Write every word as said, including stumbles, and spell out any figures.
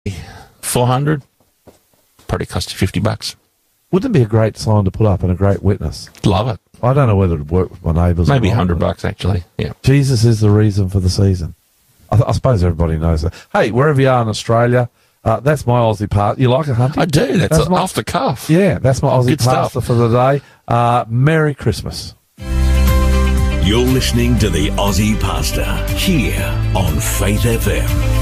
four hundred, probably cost you fifty bucks. Wouldn't it be a great sign to put up and a great witness? Love it. I don't know whether it'd work with my neighbours. Maybe or a not, hundred but bucks, actually. Yeah. Jesus is the reason for the season. I, th- I suppose everybody knows that. Hey, wherever you are in Australia, uh, that's my Aussie part. You like it, Hunty? I do. That's, That's a, my- off the cuff. Yeah, that's my Aussie Good stuff. pasta for the day. Uh, Merry Christmas. You're listening to the Aussie Pasta here on Faith F M.